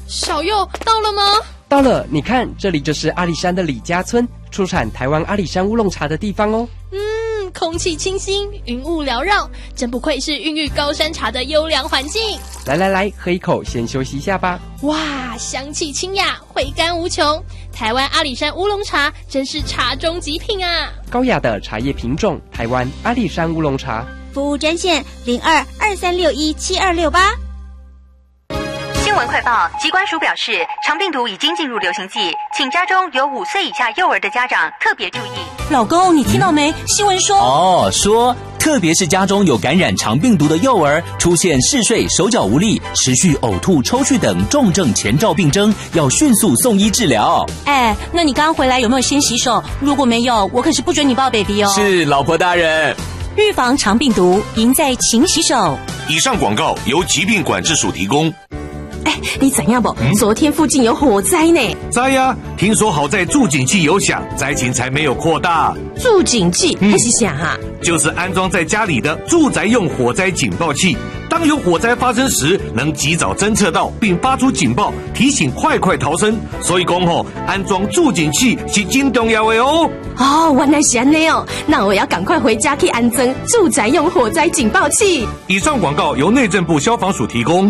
小佑到了吗？ 到了，你看，这里就是阿里山的李家村，出产台湾阿里山乌龙茶的地方哦。 空气清新，云雾缭绕，真不愧是孕育高山茶的优良环境。 来，喝一口，先休息一下吧。 哇，香气清雅，回甘无穷。台湾阿里山乌龙茶真是茶中极品啊！ 高雅的茶叶品种，台湾阿里山乌龙茶。 服务专线0223617268。 新闻快报，疾管署表示，肠病毒已经进入流行季，请家中有5岁以下幼儿的家长特别注意。 老公，你听到没？新闻说说特别是家中有感染肠病毒的幼儿，出现嗜睡、手脚无力、持续呕吐、抽搐等重症前兆病征，要迅速送医治疗。 那你刚刚回来有没有先洗手？如果没有，我可是不准你抱 baby 哦。 是，老婆大人。 预防肠病毒，赢在勤洗手。 以上广告由疾病管制署提供。 你怎样不？昨天附近有火灾呢。 灾呀！听说好在住警器有响，灾情才没有扩大。 住警器还是响啊？ 就是安装在家里的住宅用火灾警报器，当有火灾发生时，能及早侦测到并发出警报，提醒快逃生。所以讲安装住警器是真重要的哦。 原来是这样哦，那我要赶快回家去安装住宅用火灾警报器。 以上广告由内政部消防署提供。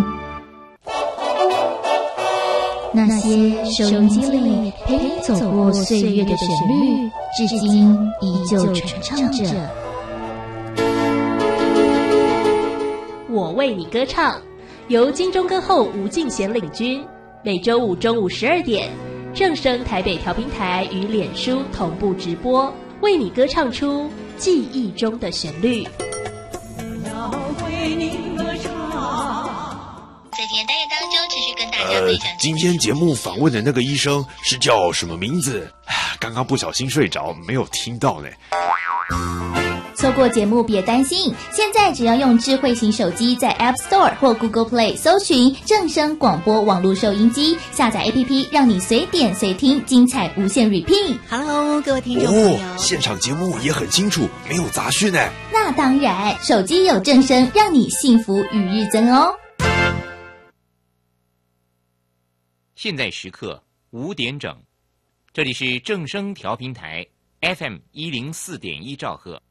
那些收音机里陪你走过岁月的旋律，至今依旧传唱着。 我为你歌唱，由金钟歌后吴敬贤领军，每周五中午12点，正声台北调频台与脸书同步直播，为你歌唱出记忆中的旋律。 要为你歌唱。在今天单元当中，持续跟大家分享。 今天节目访问的那个医生是叫什么名字？刚刚不小心睡着，没有听到呢。 错过节目别担心，现在只要用智慧型手机在 App Store 或 Google Play 搜寻正声广播网络收音机，下载 APP， 让你随点随听，精彩无限 repeat。Hello， 各位听众朋友， 现场节目也很清楚，没有杂讯呢。 那当然，手机有正声，让你幸福与日增哦。 现在时刻5点整，这里是正声调频台 FM104.1兆赫。